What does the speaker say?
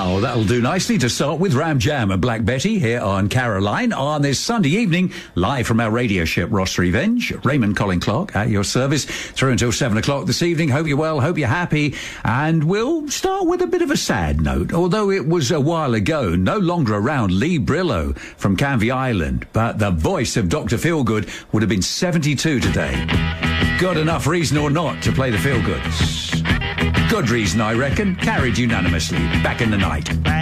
Well, that'll do nicely to start with Ram Jam and Black Betty here on Caroline on this Sunday evening, live from our radio ship, Ross Revenge. Raymond Colin Clark at your service through until 7 o'clock this evening. Hope you're well, hope you're happy. And we'll start with a bit of a sad note. Although it was a while ago, no longer around, Lee Brillo from Canvey Island. But the voice of Dr. Feelgood would have been 72 today. Got enough reason or not to play the Feelgoods? Good reason, I reckon. Carried unanimously back in the night.